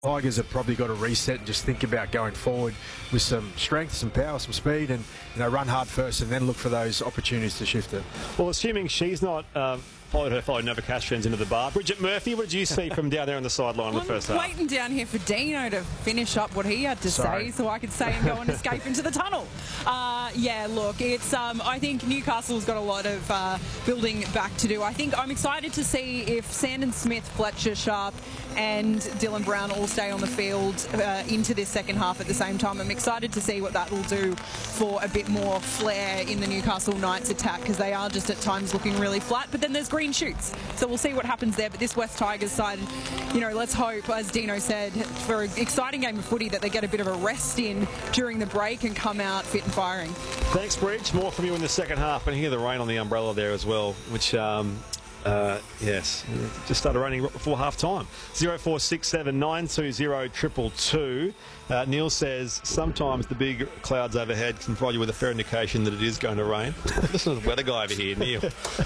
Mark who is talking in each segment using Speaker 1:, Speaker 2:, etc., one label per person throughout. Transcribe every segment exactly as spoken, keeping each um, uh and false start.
Speaker 1: Tigers have probably got to reset and just think about going forward with some strength, some power, some speed, and you know run hard first, and then look for those opportunities to shift it.
Speaker 2: Well, assuming she's not um, followed her fellow Nova Castrians into the bar, Bridget Murphy, what did you see from down there on the sideline in the first half?
Speaker 3: I'm waiting down here for Dino to finish up what he had to
Speaker 1: Sorry.
Speaker 3: say, so I could say and go and escape into the tunnel. Uh, yeah, look, it's. Um, I think Newcastle's got a lot of uh, building back to do. I think I'm excited to see if Sandon Smith, Fletcher Sharp, and Dylan Brown all stay on the field uh, into this second half at the same time. I'm excited to see what that will do for a bit more flair in the Newcastle Knights attack, because they are just at times looking really flat, but then there's green shoots, so we'll see what happens there. But this West Tigers side, you know, let's hope, as Dino said, for an exciting game of footy that they get a bit of a rest in during the break and come out fit and firing.
Speaker 2: Thanks, Bridge. More from you in the second half, and hear the rain on the umbrella there as well, which um, Uh, yes, just started raining before half time. zero four six seven nine two zero triple two. Uh, Neil says sometimes the big clouds overhead can provide you with a fair indication that it is going to rain. Listen to the weather guy over here, Neil.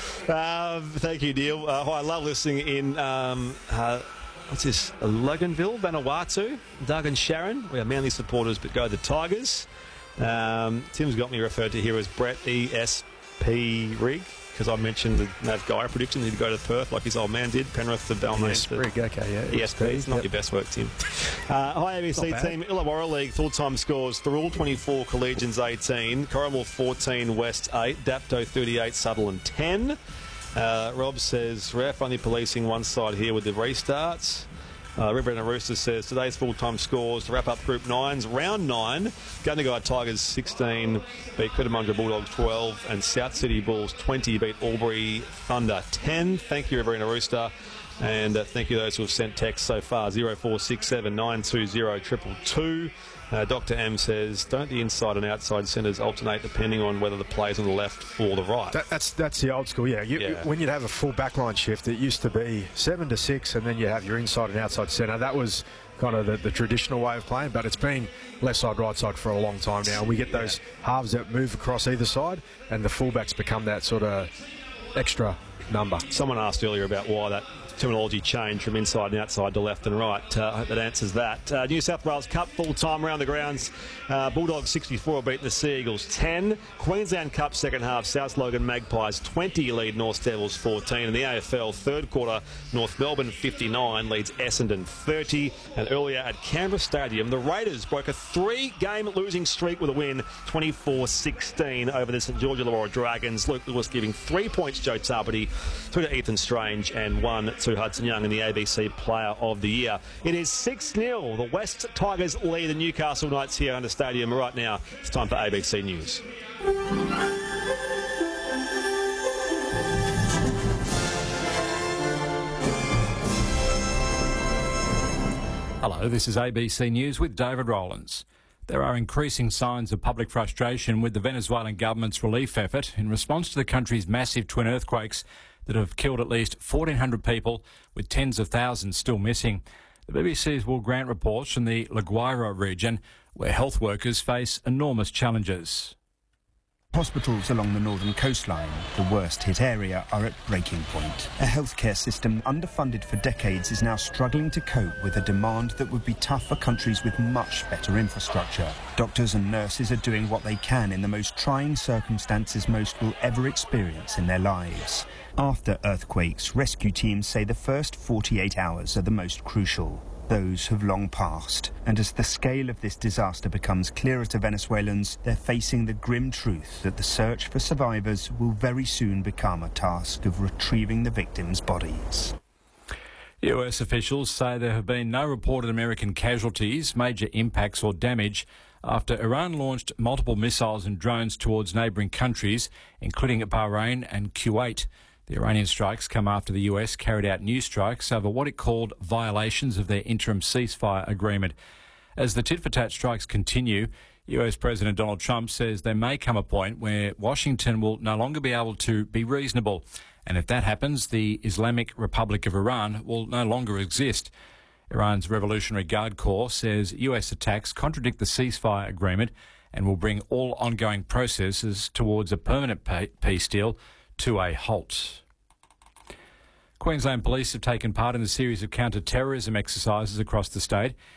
Speaker 2: um, thank you, Neil. Uh, hi, I love listening in. Um, uh, what's this? Loganville, Vanuatu. Doug and Sharon. We are Manly supporters, but go the Tigers. Um, Tim's got me referred to here as Brett E S P Rig, because I mentioned the Nav Guy prediction he'd go to Perth like his old man did, Penrith to Balmain.
Speaker 1: Yes, Rig, okay, yeah.
Speaker 2: E S P, it's not
Speaker 1: yep.
Speaker 2: your best work, Tim. Uh, hi, A B C team. Illawarra League full-time scores. Thirroul twenty-four, Collegians eighteen, Corrimal fourteen, West eight, Dapto thirty-eight, Sutherland ten. Uh, Rob says, ref only policing one side here with the restarts. Uh, Riverina Rooster says today's full-time scores to wrap up Group Nines. Round nine, Gundagai Tigers sixteen beat Cootamundra Bulldogs twelve, and South City Bulls twenty beat Albury Thunder ten. Thank you, Riverina Rooster, and uh, thank you to those who have sent texts so far. zero four six seven nine two zero triple two. Uh, Doctor M says, don't the inside and outside centres alternate depending on whether the play's on the left or the right?
Speaker 1: That, that's that's the old school, yeah. You,
Speaker 2: Yeah.
Speaker 1: When you'd have a full backline shift, it used to be seven to six, and then you have your inside and outside centre. That was kind of the, the traditional way of playing, but it's been left side, right side for a long time now. We get those halves that move across either side, and the fullbacks become that sort of extra number.
Speaker 2: Someone asked earlier about why that terminology changed from inside and outside to left and right. Uh, I hope that answers that. Uh, New South Wales Cup full-time around the grounds. Uh, Bulldogs sixty-four beating the Sea Eagles ten. Queensland Cup second half, South Logan Magpies twenty lead North Devils fourteen. And the A F L third quarter, North Melbourne fifty-nine leads Essendon thirty. And earlier at Canberra Stadium, the Raiders broke a three-game losing streak with a win, twenty-four sixteen over the St George Illawarra Dragons. Luke Lewis giving three points Joe Tarpany, two to Ethan Strange, and one to Hudson Young in the A B C Player of the Year. It is six nil. The West Tigers lead the Newcastle Knights here under stadium right now. It's time for A B C News.
Speaker 4: Hello, this is A B C News with David Rowlands. There are increasing signs of public frustration with the Venezuelan government's relief effort in response to the country's massive twin earthquakes that have killed at least fourteen hundred people, with tens of thousands still missing. The B B C's Will Grant reports from the La Guaira region, where health workers face enormous challenges.
Speaker 5: Hospitals along the northern coastline, the worst hit area, are at breaking point. A healthcare system underfunded for decades is now struggling to cope with a demand that would be tough for countries with much better infrastructure. Doctors and nurses are doing what they can in the most trying circumstances most will ever experience in their lives. After earthquakes, rescue teams say the first forty-eight hours are the most crucial. Those have long passed, and as the scale of this disaster becomes clearer to Venezuelans, they're facing the grim truth that the search for survivors will very soon become a task of retrieving the victims' bodies.
Speaker 4: U S officials say there have been no reported American casualties, major impacts or damage after Iran launched multiple missiles and drones towards neighbouring countries, including Bahrain and Kuwait. The Iranian strikes come after the U S carried out new strikes over what it called violations of their interim ceasefire agreement. As the tit-for-tat strikes continue, U S President Donald Trump says there may come a point where Washington will no longer be able to be reasonable. And if that happens, the Islamic Republic of Iran will no longer exist. Iran's Revolutionary Guard Corps says U S attacks contradict the ceasefire agreement and will bring all ongoing processes towards a permanent peace deal to a halt. Queensland Police have taken part in a series of counter-terrorism exercises across the state